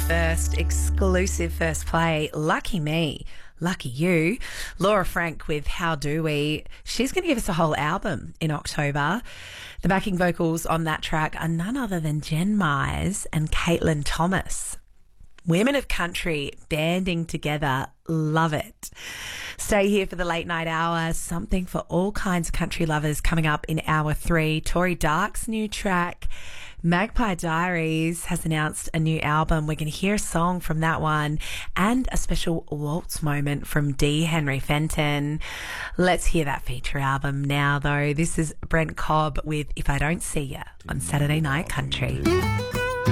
first exclusive first play. Lucky me, lucky you. Laura Frank with How Do We. She's going to give us a whole album in October. The backing vocals on that track are none other than Jen Myers and Caitlin Thomas. Women of country banding together. Love it. Stay here for the late night hour. Something for all kinds of country lovers coming up in hour 3. Tori Dark's new track, Magpie Diaries, has announced a new album. We're going to hear a song from that one and a special waltz moment from D. Henry Fenton. Let's hear that feature album now, though. This is Brent Cobb with If I Don't See Ya on Saturday Night Country.